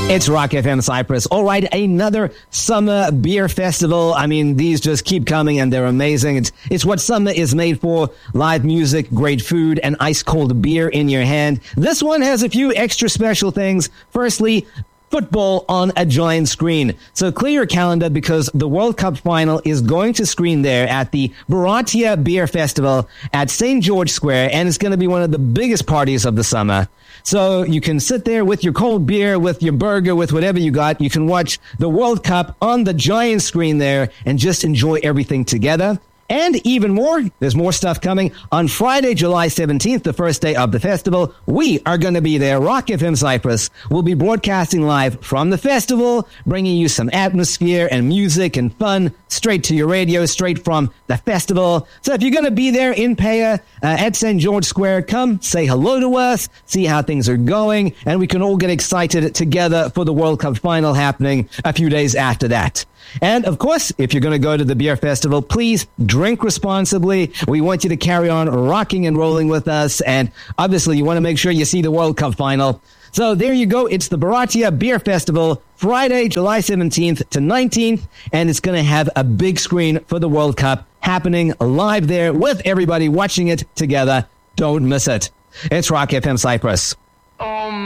It's Rock FM Cyprus. All right, another summer beer festival. I mean, these just keep coming and they're amazing. It's what summer is made for. Live music, great food, and ice cold beer in your hand. This one has a few extra special things. Firstly, football on a giant screen. So clear your calendar because the World Cup final is going to screen there at the Baratia Beer Festival at St. George Square, and it's going to be one of the biggest parties of the summer. So you can sit there with your cold beer, with your burger, with whatever you got. You can watch the World Cup on the giant screen there and just enjoy everything together. And even more, there's more stuff coming. On Friday, July 17th, the first day of the festival, we are going to be there. Rock FM Cyprus will be broadcasting live from the festival, bringing you some atmosphere and music and fun straight to your radio, straight from the festival. So if you're going to be there in Paya at St. George Square, come say hello to us, see how things are going, and we can all get excited together for the World Cup final happening a few days after that. And, of course, if you're going to go to the beer festival, please drink responsibly. We want you to carry on rocking and rolling with us. And, obviously, you want to make sure you see the World Cup final. So, there you go. It's the Baratia Beer Festival, Friday, July 17th to 19th. And it's going to have a big screen for the World Cup happening live there with everybody watching it together. Don't miss it. It's Rock FM Cyprus.